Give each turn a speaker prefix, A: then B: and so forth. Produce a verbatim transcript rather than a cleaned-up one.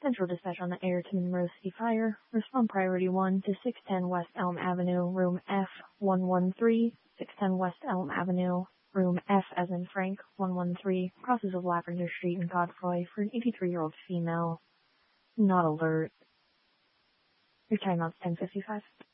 A: Central dispatch on the air to Monroe City Fire. Respond priority one to six ten West Elm Avenue, room F one one three, six ten West Elm Avenue, room F as in Frank, one one three, crosses of Lavender Street in Godfrey for an eighty-three-year-old female. Not alert. Your timeout's ten fifty-five.